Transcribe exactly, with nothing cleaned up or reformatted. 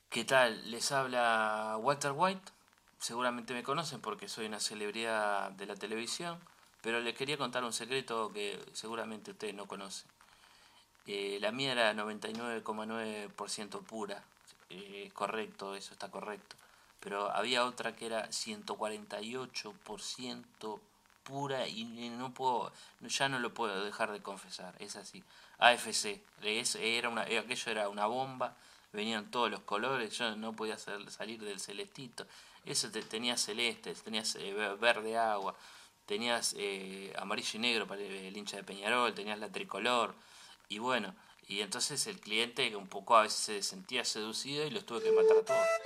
¿Qué tal? Les habla Walter White. Seguramente me conocen porque soy una celebridad de la televisión, pero les quería contar un secreto que seguramente ustedes no conocen. Eh, la mía era noventa y nueve coma nueve por ciento pura. Eh, es correcto, eso está correcto. Pero había otra que era ciento cuarenta y ocho por ciento pura y no puedo, ya no lo puedo dejar de confesar. Es así. A F C, es, era una, aquello era una bomba, venían todos los colores, yo no podía hacer, salir del celestito. Eso te, tenías celeste, tenías eh, verde agua, tenías eh, amarillo y negro para el hincha de Peñarol, tenías la tricolor, y bueno, y entonces el cliente un poco a veces se sentía seducido y los tuve que matar a todos.